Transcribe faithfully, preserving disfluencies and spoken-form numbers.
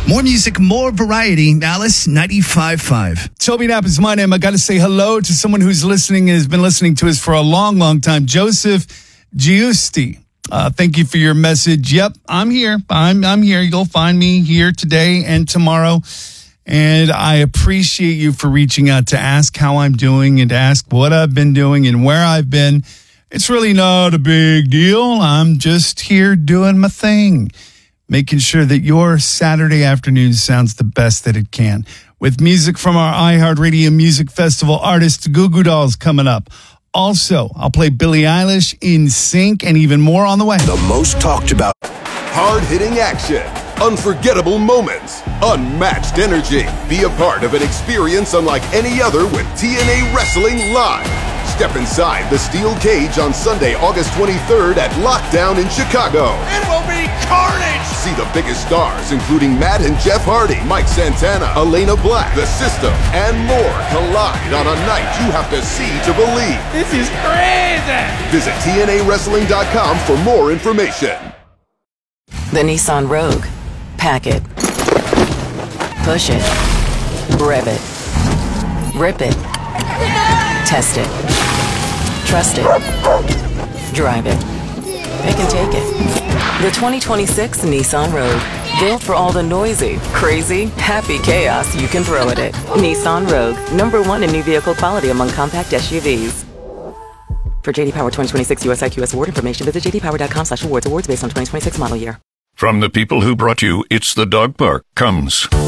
More music, more variety. Alice, ninety-five point five. Toby Knapp is my name. I got to say hello to someone who's listening and has been listening to us for a long, long time. Joseph Giusti. Uh, thank you for your message. Yep, I'm here. I'm I'm here. You'll find me here today and tomorrow. And I appreciate you for reaching out to ask how I'm doing and to ask what I've been doing and where I've been. It's really not a big deal. I'm just here doing my thing, making sure that your Saturday afternoon sounds the best that it can. With music from our iHeartRadio Music Festival artists, Goo Goo Dolls coming up. Also, I'll play Billie Eilish, In Sync, and even more on the way. The most talked about. Hard-hitting action, unforgettable moments, unmatched energy. Be a part of an experience unlike any other with T N A Wrestling Live. Step inside the steel cage on Sunday, August twenty-third at Lockdown in Chicago. It will be carnage! See the biggest stars, including Matt and Jeff Hardy, Mike Santana, Elena Black, The System, and more collide on a night you have to see to believe. This is crazy! Visit T N A wrestling dot com for more information. The Nissan Rogue. Pack it. Push it. Rev it. Rip it. Test it. Trust it. Drive it. Pick and take it. The twenty twenty-six Nissan Rogue. Built for all the noisy, crazy, happy chaos you can throw at it. Nissan Rogue. Number one in new vehicle quality among compact S U Vs. For J D Power twenty twenty-six U S I Q S award information, visit j d power dot com slash awards. Awards based on twenty twenty-six model year. From the people who brought you It's the Dog Park comes